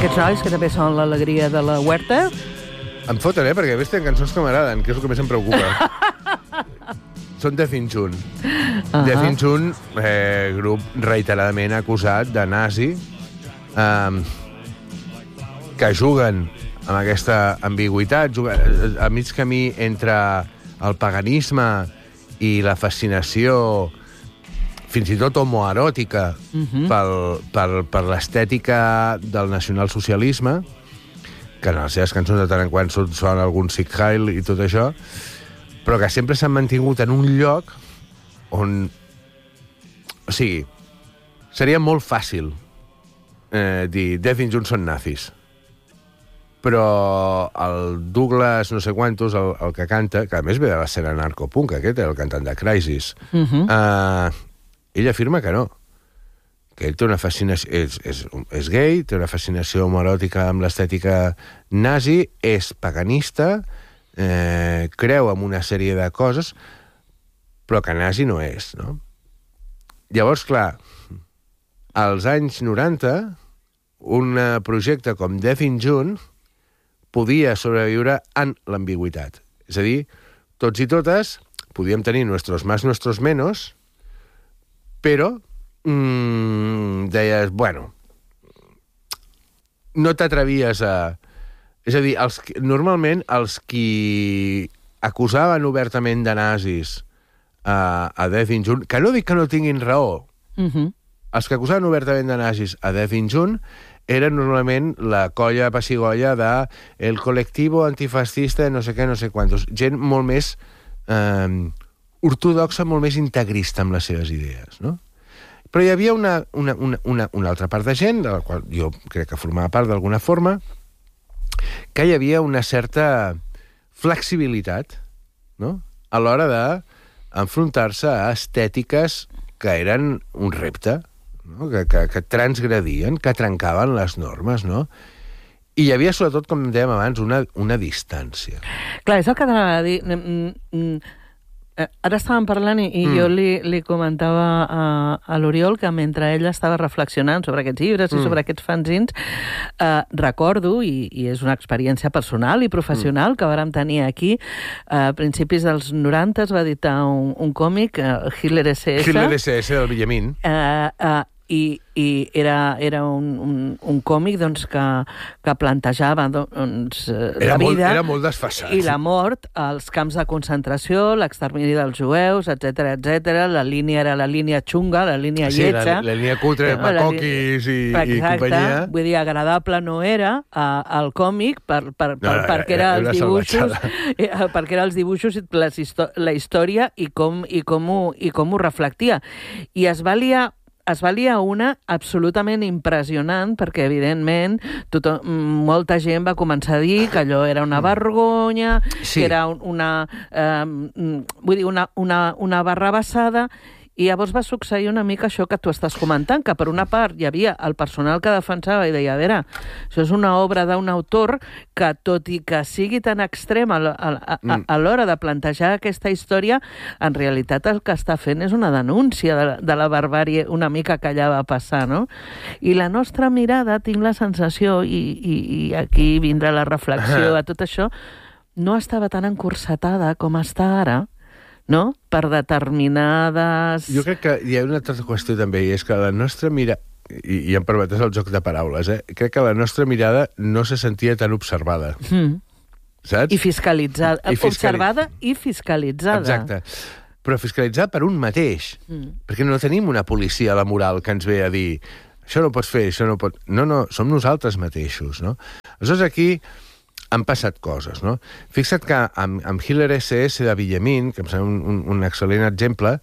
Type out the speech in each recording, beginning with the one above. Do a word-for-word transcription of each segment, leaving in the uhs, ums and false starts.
aquests nois, que també són l'alegria de la huerta. Em foten, eh? Perquè a més tenen cançons que m'agraden, que és el que més em preocupa. Són Death in June. Uh-huh. Death in June, eh, grup reiteradament acusat de nazi, eh, que juguen amb aquesta ambigüitat, juguen a mig camí entre el paganisme i la fascinació fins i tot homoeròtica uh-huh. pel, per, per l'estètica del nacionalsocialisme, que en les seves cançons de tant en quant són algun Sieg Heil i tot això, però que sempre s'han mantingut en un lloc on... O sigui, seria molt fàcil eh, dir Death in June són nazis. Però el Douglas no sé quantos, el, el que canta, que a més ve de l'escena narcopunk, aquest era el cantant de Crisis, uh-huh. eh, ell afirma que no. Que ell té una fascinació... És, és, és gay, té una fascinació homoeròtica amb l'estètica nazi, és paganista, eh, creu en una sèrie de coses, però que nazi no és, no? Llavors, clar, als anys noranta, un projecte com Death in June podia sobreviure en l'ambigüitat. És a dir, tots i totes podíem tenir nuestros más, nuestros menos, però mmm, deies, bueno, no t'atrevies a... És a dir, els, normalment els qui acusaven obertament de nazis a, a Death in June, que no dic que no tinguin raó, uh-huh. els que acusaven obertament de nazis a Death in June eren normalment la colla passigolla de el col·lectiu antifascista de no sé què, no sé quantos. Gent molt més eh, ortodoxa, molt més integrista amb les seves idees, no? Però hi havia una, una, una, una, una altra part de gent, de la qual jo crec que formava part d'alguna forma, que hi havia una certa flexibilitat, no?, a l'hora d'enfrontar-se a estètiques que eren un repte, no?, que, que, que transgredien, que trencaven les normes, no? I hi havia, sobretot, com dèiem abans, una, una distància. Clar, és el que t'anava a dir... Ara estàvem parlant i, i mm. jo li, li comentava a, a l'Oriol que mentre ell estava reflexionant sobre aquests llibres mm. i sobre aquests fanzins, eh, recordo, i, i és una experiència personal i professional mm. que vàrem tenir aquí, a principis dels noranta es va editar un, un còmic, uh, Hitler S S. Hitler S S, del Benjamin. Eh, eh, i, i era, era un, un, un còmic doncs, que, que plantejava doncs, era la vida molt, era molt desfasat. I la mort, els camps de concentració, l'extermini dels jueus, etcètera, etcètera. La línia era la línia xunga, la línia sí, lletja. La, la línia cutre, no, macoquis i, i companyia. Vull dir, agradable no era uh, el còmic per, per, per, no, no, perquè era, era els dibuixos perquè era els dibuixos les histo la història i com, i, com ho, i com ho reflectia. I es va liar Es va liar una absolutament impressionant perquè, evidentment, tothom, molta gent va començar a dir que allò era una vergonya, sí. que era una, eh, vull dir, una, una, una barrabassada. I llavors va succeir una mica això que tu estàs comentant, que per una part hi havia el personal que defensava i deia, a veure, això és una obra d'un autor que, tot i que sigui tan extrem a, a, a, a l'hora de plantejar aquesta història, en realitat el que està fent és una denúncia de, de la barbàrie una mica que allà va passar, no? I la nostra mirada, tinc la sensació, i, i, i aquí vindrà la reflexió a tot això, no estava tan encursetada com està ara, no?, per determinades... Jo crec que hi ha una altra qüestió també, i és que la nostra mirada, i, i em permetes el joc de paraules, eh? crec que la nostra mirada no se sentia tan observada. Mm. Saps? I fiscalitzada. I fiscali... Observada i fiscalitzada. Exacte. Però fiscalitzada per un mateix. Mm. Perquè no tenim una policia a la moral que ens ve a dir això no pots fer, això no pot... No, no, som nosaltres mateixos, no? Aleshores aquí han passat coses, no? Fixa't que amb, amb Hitler S S de Benjamin, que em sembla un, un, un excel·lent exemple,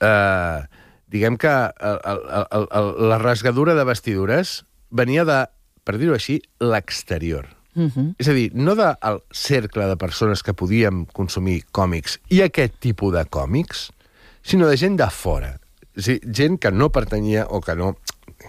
eh, diguem que el, el, el, el, la rasgadura de vestidures venia de, per dir-ho així, l'exterior. Uh-huh. És a dir, no del cercle de persones que podíem consumir còmics i aquest tipus de còmics, sinó de gent de fora. És a dir, gent que no pertanyia o que no,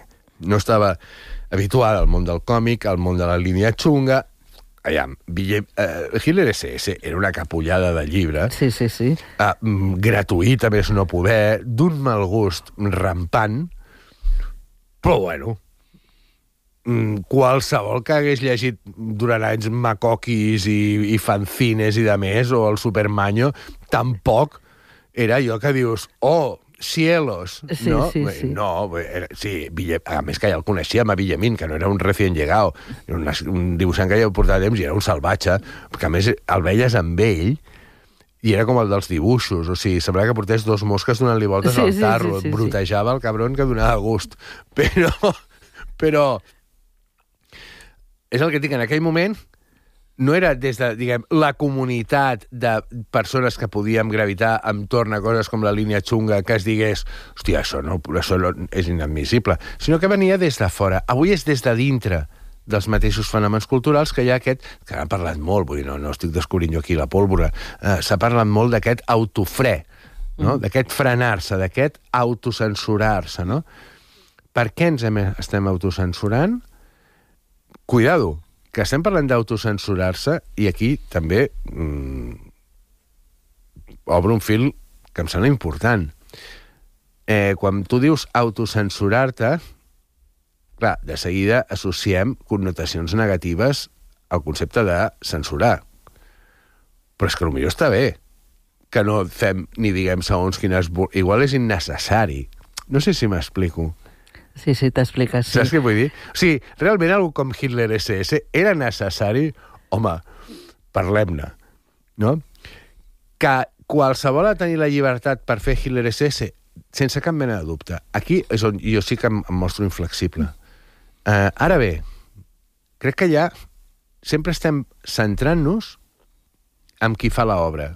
no estava habituada al món del còmic, al món de la línia xunga. Aviam, uh, Hitler S S era una capullada de llibre. Sí, sí, sí. Uh, gratuïta, més no poder, d'un mal gust rampant, però bueno, qualsevol que hagués llegit durant anys Macoquis i, i fanzines i de més, o el Supermanyo, tampoc era allò que dius, oh, cielos, sí, no? Sí, sí. No, era, sí, Ville, a més que ja el coneixíem, a Villamín, que no era un recién llegado, era un, un dibuixant que ja portava temps i era un salvatge, que a més el veies amb ell i era com el dels dibuixos, o sigui, semblava que portés dos mosques donant-li voltes sí, al tarro, sí, sí, sí, brutejava el cabron que donava gust. Però, però, és el que dic, en aquell moment no era des de, diguem, la comunitat de persones que podíem gravitar entorn a coses com la línia xunga que es digués, hòstia, això no, això no és inadmissible, sinó que venia des de fora. Avui és des de dintre dels mateixos fenòmens culturals que hi ha aquest, que han parlat molt, vull dir, no, no estic descobrint jo aquí la pólvora, eh, s'ha parlat molt d'aquest autofre, no? Mm. D'aquest frenar-se, d'aquest autocensurar-se, no? Per què ens hem, estem autocensurant? Cuidado, que estem parlant d'autocensurar-se i aquí també mmm, obre un fil que em sembla important. Eh, quan tu dius autocensurar-te, clar, de seguida associem connotacions negatives al concepte de censurar. Però és que potser està bé que no fem ni diguem segons quines... Igual és innecessari. No sé si m'explico. Sí, sí, t'expliques, sí. Saps què vull dir? O sigui, realment algú com Hitler esse esse era necessari? Home, parlem-ne, no? Que qualsevol ha de tenir la llibertat per fer Hitler esse esse, sense cap mena de dubte. Aquí és on jo sí que em, em mostro inflexible. Uh, ara bé, crec que ja sempre estem centrant-nos en qui fa l'obra.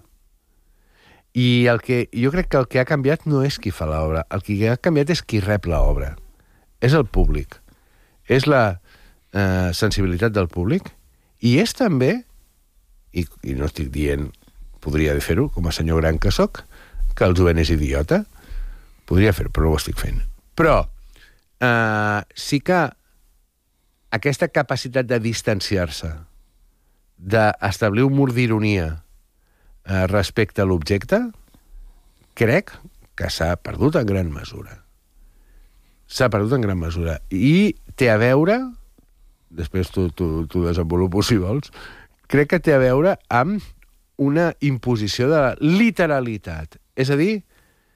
I el que, jo crec que el que ha canviat no és qui fa l'obra, el que ha canviat és qui rep l'obra. És el públic, és la eh, sensibilitat del públic, i és també, i, i no estic dient, podria fer-ho, com a senyor gran que soc, que el jovent és idiota, podria fer-ho, però no ho estic fent. Però eh, sí que aquesta capacitat de distanciar-se, d'establir un mur d'ironia eh, respecte a l'objecte, crec que s'ha perdut en gran mesura. S'ha perdut en gran mesura. I té a veure, després tu, tu, tu desenvolupo si vols, crec que té a veure amb una imposició de la literalitat. És a dir,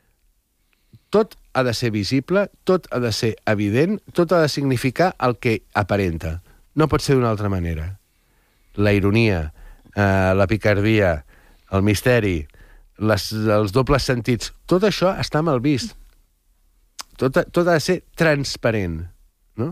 tot ha de ser visible, tot ha de ser evident, tot ha de significar el que aparenta. No pot ser d'una altra manera. La ironia, eh, la picardia, el misteri, les, els dobles sentits, tot això està mal vist. Tot, tot ha de ser transparent, no?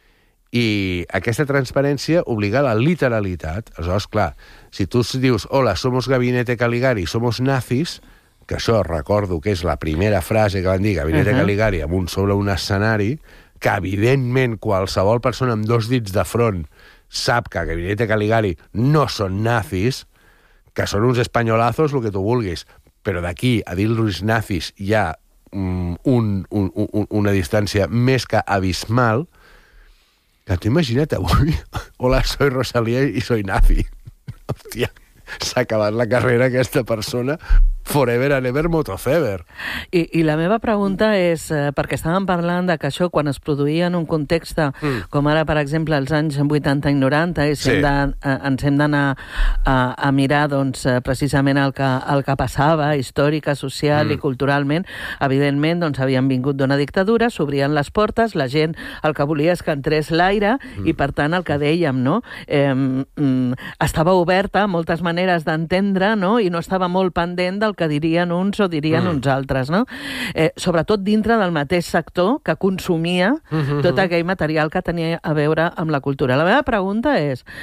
I aquesta transparència obliga a la literalitat. Aleshores, clar, si tu dius, hola, somos Gabinete Caligari, somos nazis, que això recordo que és la primera frase que van dir Gabinete uh-huh. Caligari amb un, sobre un escenari, que evidentment qualsevol persona amb dos dits de front sap que Gabinete Caligari no són nazis, que són uns espanyolazos, el que tu vulguis, però d'aquí a dir-los nazis hi ha Un, un, un, una distància més que abismal, que tu imagina't avui, hola, soy Rosalía y soy nazi. Hòstia, s'ha acabat la carrera aquesta persona, forever and ever motofever. I, I la meva pregunta és, eh, perquè estàvem parlant de que això, quan es produïa en un context, mm. com ara, per exemple, els anys vuitanta i noranta, és sí. hem de, eh, ens hem d'anar a, a mirar, doncs, eh, precisament el que, el que passava, històrica, social mm. i culturalment. Evidentment, doncs, havien vingut d'una dictadura, s'obrien les portes, la gent el que volia és que entrés l'aire, mm. i, per tant, el que dèiem, no? Eh, mm, estava oberta a moltes maneres d'entendre, no? I no estava molt pendent del que dirien uns o dirien mm. uns altres, no? Eh, sobretot dintre del mateix sector que consumia mm-hmm. tot aquell material que tenia a veure amb la cultura. La meva pregunta és,